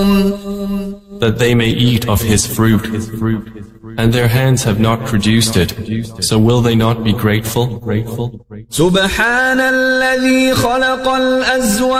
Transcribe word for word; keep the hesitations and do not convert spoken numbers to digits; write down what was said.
that they may eat of his fruit, and their hands have not produced it, so will they not be grateful? سبحان الذي خلق الأزواج